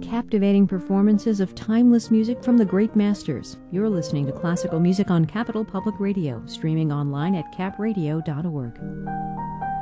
captivating performances of timeless music from the great masters. You're listening to classical music on Capital Public Radio, streaming online at capradio.org.